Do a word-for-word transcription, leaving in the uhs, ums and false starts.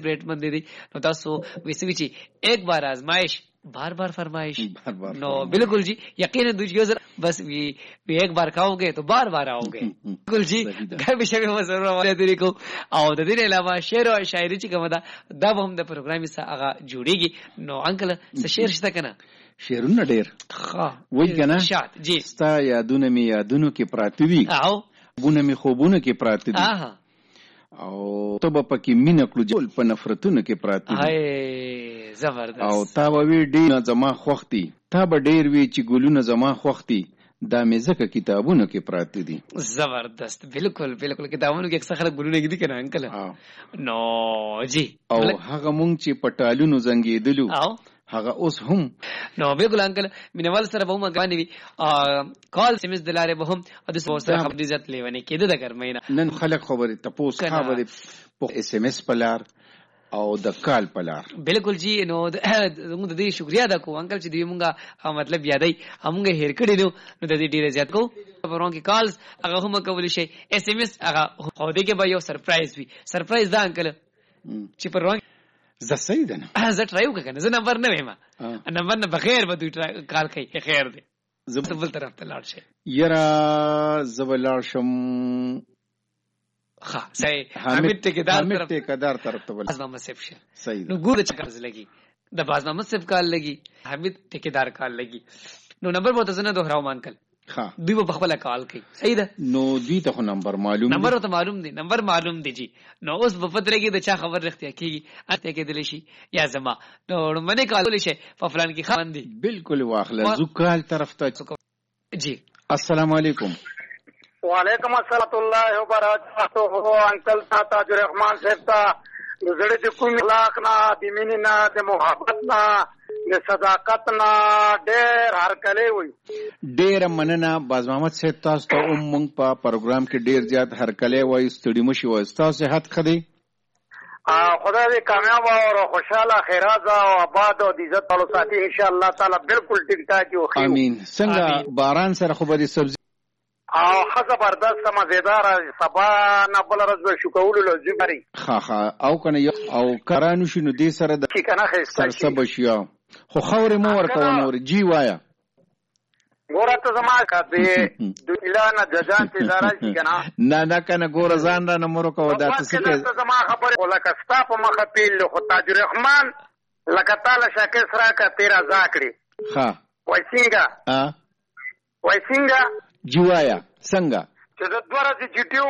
برېټ مند دي نو تاسو وسوي چې ایک بار آزمائش बार बार फरमाइश नो बिल्कुल जी यकीन है बस भी एक बार खाओगे तो बार बार आओगे बिल्कुल जी घर विषय में जरूर हमारे तरीके को आओ दिन अलावा शेर और शायरी ची कमदा दब हम द प्रोग्राम से आगा जुड़ेगी नो अंकल से शेर रिश्ता करना शेरुन ډېر ها وای کنه شات جی ستا یادونه می یادونو کې پراته وي او بونه می خوبونه کې پراته دي ها او ته به پکې مینه کړو جول په نفرتونو کې پراته دي هاي زبردست او تا به وی ډیر زما خوختي تا به ډیر وی چې ګلونه زما خوختي دا مې ځکه کتابونو کې پراته دي زبردست بالکل بالکل کتابونو کې اکثر خلک ګلونه کې دي کنه انکل نو جی او هغه مونږ چې پټالونو زنګېدلو او هغه اوس هم نو بالکل انکل مینوال سره به موږ غوښنی وی کال سیمز دلاره به هم د سره خبرې عزت لیونه کېده د ګرمینه نن خلک خبرې تاسو خبرې په اس ام اس پلار او د کال پلار بالکل جی نو موږ د دې شکریا ادا کوو انکل چې دوی موږ مطلب یادای همغه هیر کړی نو نو د دې ډیره زیات کو پرون کې کالز هغه هم کول شي اس ام اس هغه خو دې کې به یو سرپرایز وي سرپرایز دا انکل چې پرون زه صحیح ده نه زه ټرایو کنه زه نمبر نه وایم نمبر نه بغیر به دوی کال کوي خیر دی زه بل طرف ته لاړ شي یرا زبلار شم ها صحیح حمید ټیکدار طرف ټیکدار طرف ته ول باز محمد صاحب شه صحیح نو ګور چکرز لګي د باز محمد صاحب کال لګي حمید ټیکدار کال لګي نو نمبر به تاسو نه دوهراو مانکل ها دوی په خپل کال کوي صحیح ده نو دوی ته نمبر معلوم نمبر ته معلوم دي نمبر معلوم دي جی نو اوس په فتره کې د چا خبر رښتیا کیږي اته کې دلی شي یا زما نو منه کال شي په فلان کې خان دي بالکل واخله زکال طرف ته جی السلام علیکم وعلیکم السلام الله وبرکاتہ انکل تاج الرحمن صاحب تا زړه د کوم اخلاق نه د مینې نه د محبت نه د صداقت نه ډېر هر کله وي ډېر مننه باز محمد صاحب تاسو ته هم موږ په پروګرام کې ډېر زیات هر کله وای ستړي مشي وای تاسو صحت خدي خدای دې کامیاب او خوشاله خیراز او آباد او د عزت والو ساتي ان شاء الله تعالی بالکل ټیک ټاک او خیر امين څنګه باران سره خبري سبزي او خزبردست مزیدار سبا نه بل ورځ شو کول لازم لري ها ها او کنه او کرانو شنو دې سره د کنه خسته سرسب شیا خو خورې مو ورکو نور جی وایا ګوره ته زما کا دې د اعلان ججان ته زارا شي کنه نه نه کنه ګوره ځان را نه مور کو دا څه زما خبره ولا کستا په مخه پیل خو تاج الرحمن لکه تعالی شاکر سره کا تیرا ذاکړي ها وای څنګه ها وای څنګه جوایا څنګه چې د دوه ورځې چټیو